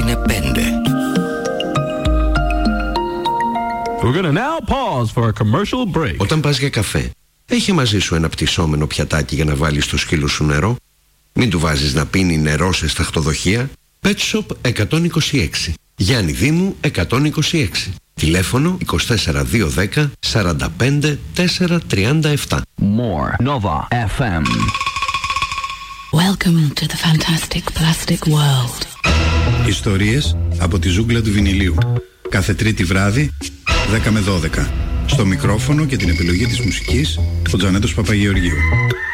είναι 5. We're gonna now pause for a commercial break. Όταν πας για καφέ, έχει μαζί σου ένα πτυσσόμενο πιατάκι για να βάλεις στο σκύλο σου νερό. Μην του βάζεις να πίνει νερό σε σταχτοδοχεία. Pet Shop 126. Γιάννη Δήμου 126. Τηλέφωνο 24210 45 437. More Nova FM. Welcome to the fantastic plastic world. Ιστορίες από τη ζούγκλα του βινιλίου. Κάθε Τρίτη βράδυ 10 με 12. Στο μικρόφωνο και την επιλογή της μουσικής, ο Τζανέτος Παπαγεωργίου.